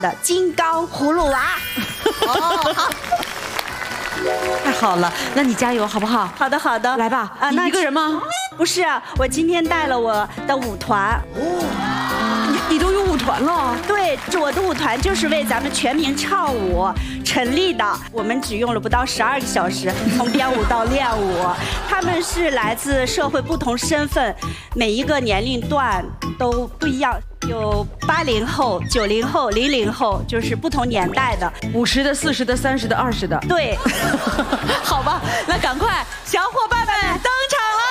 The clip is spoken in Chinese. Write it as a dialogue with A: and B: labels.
A: 的金刚葫芦娃。
B: 哦，好，
C: 太好了，那你加油好不好？
A: 好的，好的，
C: 来吧。
A: 啊，
C: 你一个人吗？
A: 不是，我今天带了我的舞团。
C: 你都有舞团了？
A: 对，我的舞团就是为咱们全民唱舞成立的。我们只用了不到12个小时，从编舞到练舞。他们是来自社会不同身份，每一个年龄段都不一样，有80后、90后、00后，就是不同年代的
C: ，50的、40的、30的、20的。
A: 对，
C: 好吧，那赶快，小伙伴们登场了。